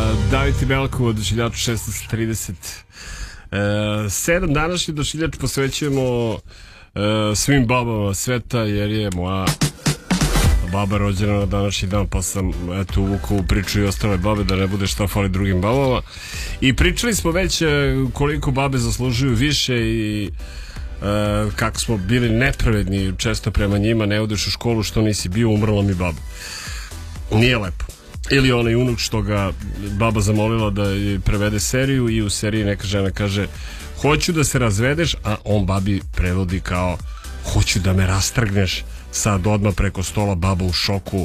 Davit i Belko u Odašiljaču 16:37. Današnji Odašiljač posvećujemo svim babama sveta, jer je moja baba rođena na današnji dan, pa sam uvukao u priču i ostale babe da ne bude šta fali drugim babama. I pričali smo već koliko babe zaslužuju više i kako smo bili nepravedni često prema njima. Ne odeš u školu, što nisi bio, umrla mi baba. Nije lepo. Ili onaj unuk što ga baba zamolila da prevede seriju i u seriji neka žena kaže hoću da se razvedeš, a on babi prevodi kao hoću da me rastrgneš. Sad odmah preko stola baba u šoku,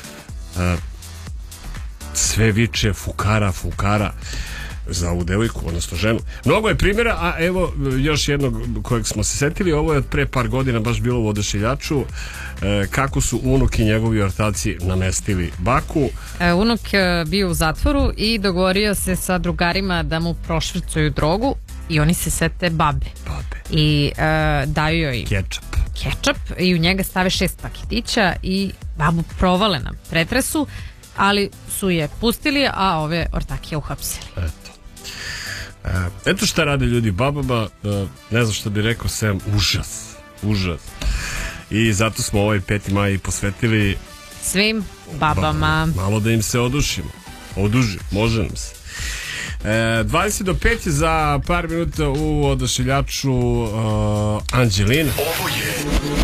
sve viče fukara, fukara za ovu devojku, odnosno ženu. Mnogo je primjera, a evo još jednog kojeg smo se setili. Ovo je od pre par godina baš bilo u Odašiljaču, kako su unuk i njegovi ortaci namestili baku. Unuk bio u zatvoru i dogovorio se sa drugarima da mu prošvrcuju drogu i oni se sete babe. I daju joj kečap i u njega stave 6 paketića i babu provale na pretresu, ali su je pustili, a ove ortake uhapsili. Eto šta rade ljudi babama, ne znam šta bi rekao, sem užas. I zato smo ovaj 5. maj posvetili svim babama. Malo da im se oduži, može nam se. 20 do 5 za par minuta u Odašiljaču Anđelina. Ovo je